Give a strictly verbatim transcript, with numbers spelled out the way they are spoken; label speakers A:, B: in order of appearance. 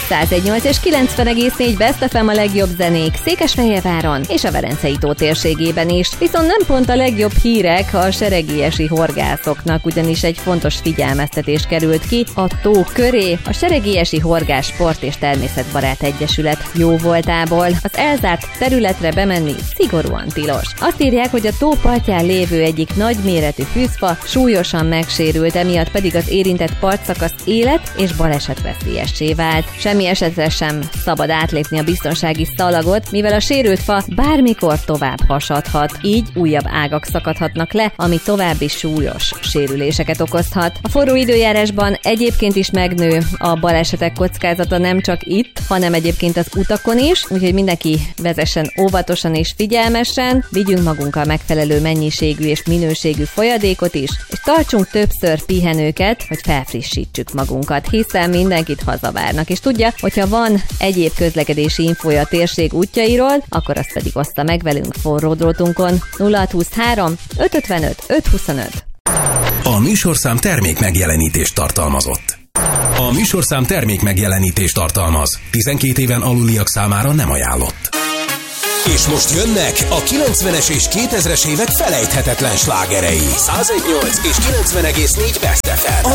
A: száz egy nyolc és kilencven egész négy Best ef em a legjobb zenék Székesfehérváron és a Velencei-tó térségében is. Viszont nem pont a legjobb hírek a seregélyesi horgászoknak, ugyanis egy fontos figyelmeztetés került ki a tó köré. A Seregélyesi Horgász Sport és Természetbarát Egyesület jóvoltából az elzárt területre bemenni szigorúan tilos. Azt írják, hogy a tó partján lévő egyik nagyméretű fűzfa súlyosan megsérült, emiatt pedig az érintett partszakasz élet- és balesetveszélyessé vált. Semmi esetre sem szabad átlépni a biztonsági szalagot, mivel a sérült fa bármikor tovább hasadhat, így újabb ágak szakadhatnak le, ami további súlyos sérüléseket okozhat. A forró időjárásban egyébként is megnő a balesetek kockázata nem csak itt, hanem egyébként az utakon is, úgyhogy mindenki vezessen óvatosan és figyelmesen, vigyünk magunkkal megfelelő mennyiségű és minőségű folyadékot is, és tartsunk többször pihenőket, hogy felfrissítsük magunkat, hiszen mindenkit hazavárnak, és tudja, hogyha van egyéb közlekedési infója a térség útjairól, akkor azt pedig oszta meg velünk forró drótunkon nulla hatszázhuszonhárom ötszázötvenöt ötszázhuszonöt.
B: A műsorszám termék megjelenítést tartalmazott. A műsorszám termék megjelenítést tartalmaz. tizenkét éven aluliak számára nem ajánlott. És most jönnek a kilencvenes és kétezres évek felejthetetlen slágerei. száz egy nyolc és kilencven egész négy Best ef em. A